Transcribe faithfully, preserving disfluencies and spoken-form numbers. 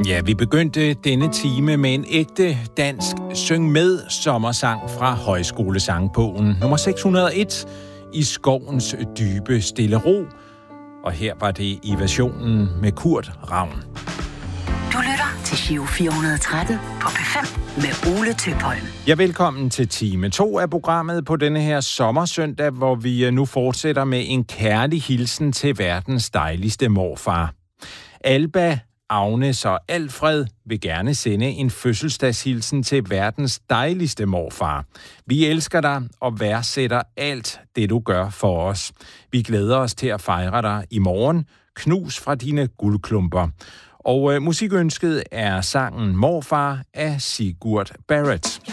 Ja, vi begyndte denne time med en ægte dansk syng med sommersang fra Højskolesangbogen nummer seks hundrede og en i skovens dybe stille ro. Og her var det i versionen med Kurt Ravn. Du lytter til Giro fire hundrede og tretten på P fem med Ole Tøpholm. Ja, velkommen til time to af programmet på denne her sommersøndag, hvor vi nu fortsætter med en kærlig hilsen til verdens dejligste morfar. Alba, Agnes og Alfred vil gerne sende en fødselsdagshilsen til verdens dejligste morfar. Vi elsker dig og værdsætter alt det, du gør for os. Vi glæder os til at fejre dig i morgen. Knus fra dine guldklumper. Og øh, musikønsket er sangen Morfar af Sigurd Barrett.